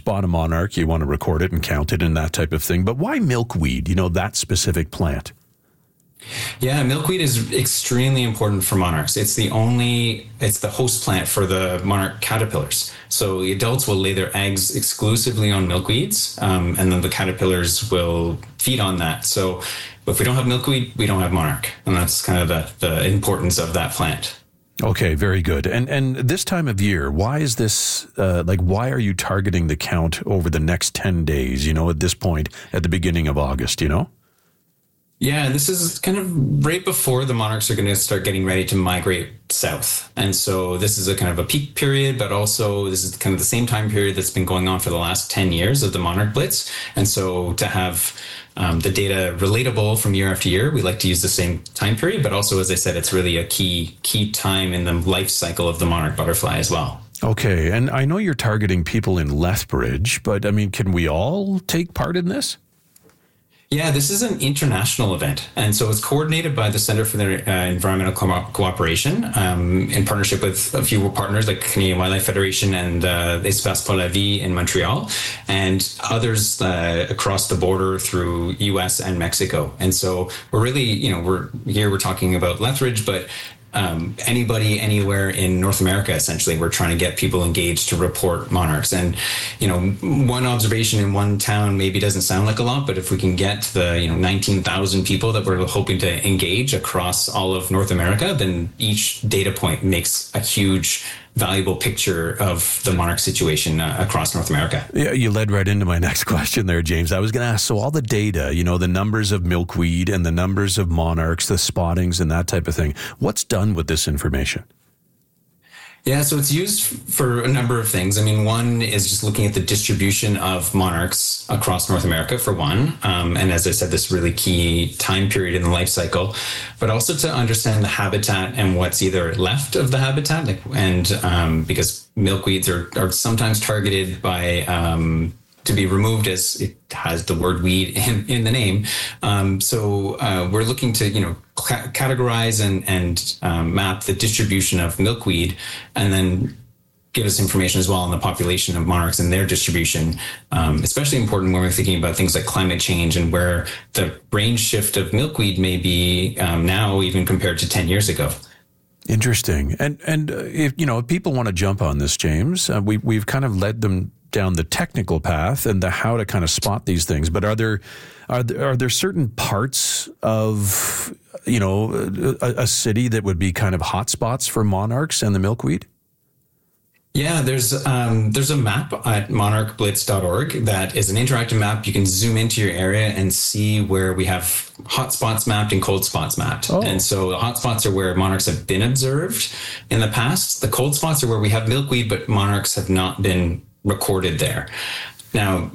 spot a monarch, you want to record it and count it and that type of thing. But why milkweed, that specific plant? Yeah, milkweed is extremely important for monarchs. It's the host plant for the monarch caterpillars. So the adults will lay their eggs exclusively on milkweeds, and then the caterpillars will feed on that. So if we don't have milkweed, we don't have monarch. And that's kind of the importance of that plant. Okay, very good. And this time of year, why is this, why are you targeting the count over the next 10 days, at this point, at the beginning of August, Yeah, this is kind of right before the monarchs are going to start getting ready to migrate south. And so this is a kind of a peak period, but also this is kind of the same time period that's been going on for the last 10 years of the monarch blitz. And so to have the data relatable from year after year, we like to use the same time period. But also, as I said, it's really a key time in the life cycle of the monarch butterfly as well. Okay, and I know you're targeting people in Lethbridge, but can we all take part in this? Yeah, this is an international event. And so it's coordinated by the Center for the Environmental Cooperation in partnership with a few partners like Canadian Wildlife Federation and Espace pour la Vie in Montreal and others across the border through US and Mexico. And so we're really, we're talking about Lethbridge, but anybody anywhere in North America, essentially, we're trying to get people engaged to report monarchs. And, one observation in one town maybe doesn't sound like a lot, but if we can get the, 19,000 people that we're hoping to engage across all of North America, then each data point makes a huge valuable picture of the monarch situation across North America. Yeah, you led right into my next question there, James. I was going to ask, so all the data, the numbers of milkweed and the numbers of monarchs, the spottings and that type of thing, what's done with this information? Yeah, so it's used for a number of things. One is just looking at the distribution of monarchs across North America, for one. And as I said, this really key time period in the life cycle, but also to understand the habitat and what's either left of the habitat, because milkweeds are sometimes targeted by to be removed, as it has the word weed in the name. So we're looking to, categorize and map the distribution of milkweed, and then give us information as well on the population of monarchs and their distribution, especially important when we're thinking about things like climate change and where the range shift of milkweed may be now even compared to 10 years ago. Interesting. And if people want to jump on this, James, we've kind of led them down the technical path and the how to kind of spot these things. But are there certain parts of a city that would be kind of hotspots for monarchs and the milkweed? Yeah, there's a map at monarchblitz.org that is an interactive map. You can zoom into your area and see where we have hot spots mapped and cold spots mapped. Oh. And so the hot spots are where monarchs have been observed in the past. The cold spots are where we have milkweed, but monarchs have not been recorded there. Now,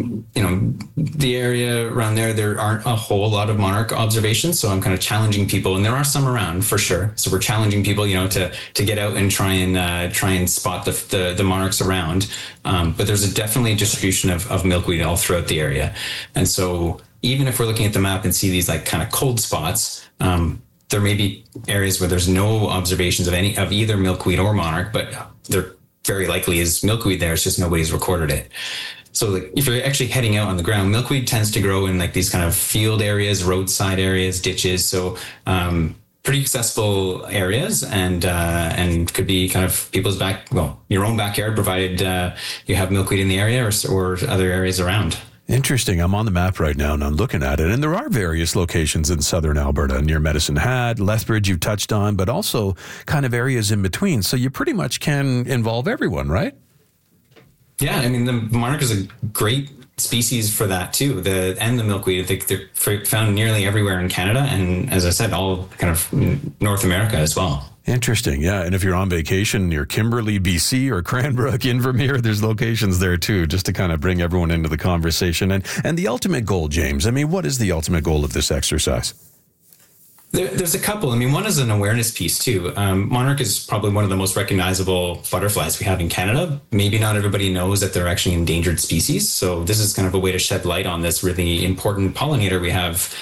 the area around there aren't a whole lot of monarch observations, so I'm kind of challenging people, and there are some around for sure. So we're challenging people, to get out and try and spot the monarchs around. But there's definitely a distribution of milkweed all throughout the area, and so even if we're looking at the map and see these kind of cold spots, there may be areas where there's no observations of either milkweed or monarch, but there very likely is milkweed there. It's just nobody's recorded it. So if you're actually heading out on the ground, milkweed tends to grow in these kind of field areas, roadside areas, ditches. So pretty accessible areas and could be kind of people's your own backyard, provided you have milkweed in the area or other areas around. Interesting. I'm on the map right now and I'm looking at it. And there are various locations in southern Alberta near Medicine Hat, Lethbridge you've touched on, but also kind of areas in between. So you pretty much can involve everyone, right? Yeah, the monarch is a great species for that too. The milkweed, they're found nearly everywhere in Canada, and as I said, all kind of North America as well. Interesting, yeah. And if you're on vacation near Kimberley, BC, or Cranbrook, Invermere, there's locations there too, just to kind of bring everyone into the conversation. And the ultimate goal, James, what is the ultimate goal of this exercise? There's a couple. One is an awareness piece too. Monarch is probably one of the most recognizable butterflies we have in Canada. Maybe not everybody knows that they're actually endangered species. So this is kind of a way to shed light on this really important pollinator we have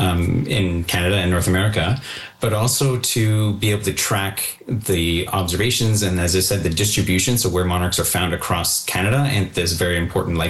in Canada and North America, but also to be able to track the observations and, as I said, the distribution. So where monarchs are found across Canada and this very important life